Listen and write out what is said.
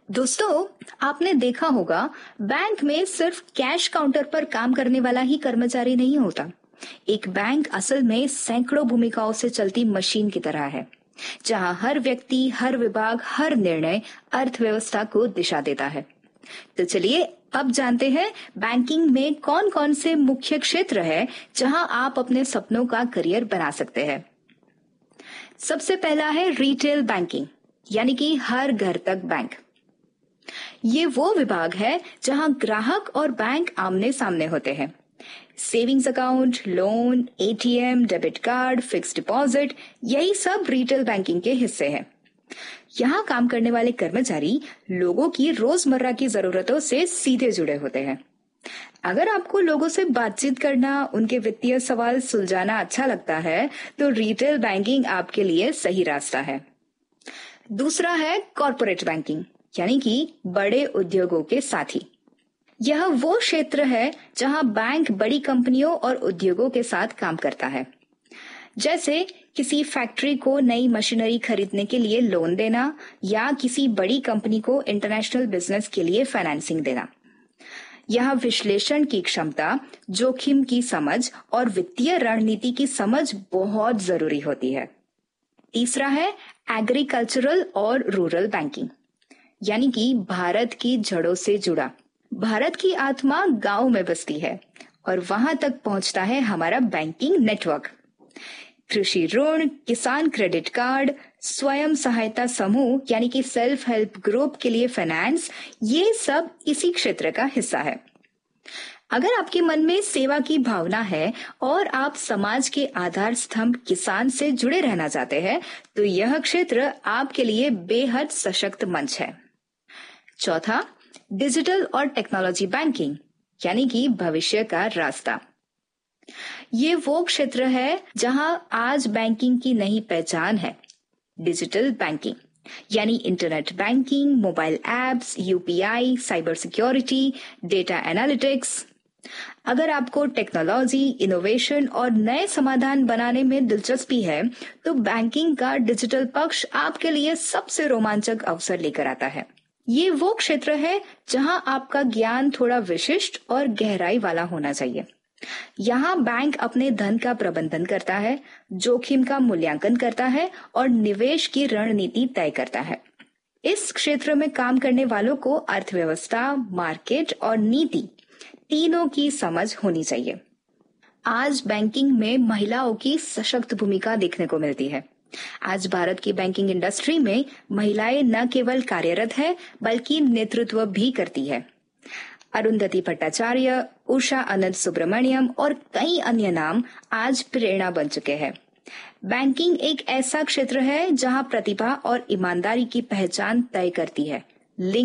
दोस्तों, आपने देखा होगा बैंक में सिर्फ कैश काउंटर पर काम करने वाला ही कर्मचारी नहीं होता। एक बैंक असल में सैकड़ों भूमिकाओं से चलती मशीन की तरह है, जहां हर व्यक्ति, हर विभाग, हर निर्णय अर्थव्यवस्था को दिशा देता है। तो चलिए अब जानते हैं बैंकिंग में कौन कौन से मुख्य क्षेत्र है जहां आप अपने सपनों का करियर बना सकते हैं। सबसे पहला है रिटेल बैंकिंग, यानी कि हर घर तक बैंक। ये वो विभाग है जहां ग्राहक और बैंक आमने सामने होते हैं। Savings account, loan, ATM, debit card, fix deposit, यही सब रिटेल बैंकिंग के हिस्से हैं। यहाँ काम करने वाले कर्मचारी लोगों की रोजमर्रा की जरूरतों से सीधे जुड़े होते हैं। अगर आपको लोगों से बातचीत करना, उनके वित्तीय सवाल सुलझाना अच्छा लगता है, तो रिटेल बैंकिंग आपके लिए सही रास्ता है। दूसरा है कॉर्पोरेट बैंकिंग, यानी कि बड़े उद्योगों के साथी। यह वो क्षेत्र है जहां बैंक बड़ी कंपनियों और उद्योगों के साथ काम करता है, जैसे किसी फैक्ट्री को नई मशीनरी खरीदने के लिए लोन देना या किसी बड़ी कंपनी को इंटरनेशनल बिजनेस के लिए फाइनेंसिंग देना। यह विश्लेषण की क्षमता, जोखिम की समझ और वित्तीय रणनीति की समझ बहुत जरूरी होती है। तीसरा है एग्रीकल्चरल और रूरल बैंकिंग, यानी कि भारत की जड़ों से जुड़ा। भारत की आत्मा गांव में बसती है और वहां तक पहुंचता है हमारा बैंकिंग नेटवर्क। कृषि ऋण, किसान क्रेडिट कार्ड, स्वयं सहायता समूह यानी कि सेल्फ हेल्प ग्रुप के लिए फाइनेंस, ये सब इसी क्षेत्र का हिस्सा है। अगर आपके मन में सेवा की भावना है और आप समाज के आधार स्तंभ किसान से जुड़े रहना चाहते हैं, तो यह क्षेत्र आपके लिए बेहद सशक्त मंच है। चौथा, डिजिटल और टेक्नोलॉजी बैंकिंग, यानी कि भविष्य का रास्ता। ये वो क्षेत्र है जहां आज बैंकिंग की नई पहचान है। डिजिटल बैंकिंग यानी internet banking, mobile apps, UPI, cyber security, data analytics. अगर आपको टेक्नोलॉजी, इनोवेशन और नए समाधान बनाने में दिलचस्पी है, तो बैंकिंग का डिजिटल पक्ष आपके लिए सबसे रोमांचक अवसर लेकर आता है। ये वो क्षेत्र है जहां आपका ज्ञान थोड़ा विशिष्ट और गहराई वाला होना चाहिए। यहाँ बैंक अपने धन का प्रबंधन करता है, जोखिम का मूल्यांकन करता है और निवेश की रणनीति तय करता है। इस क्षेत्र में काम करने वालों को अर्थव्यवस्था, मार्केट और नीति तीनों की समझ होनी चाहिए। आज बैंकिंग में महिलाओं की सशक्त भूमिका देखने को मिलती है। आज भारत की बैंकिंग इंडस्ट्री में महिलाएं न केवल कार्यरत है, बल्कि नेतृत्व भी करती है। अरुंधति भट्टाचार्य, उषा अनंत सुब्रमण्यम और कई अन्य नाम आज प्रेरणा बन चुके हैं। बैंकिंग एक ऐसा क्षेत्र है जहां प्रतिभा और ईमानदारी की पहचान तय करती है। लिंग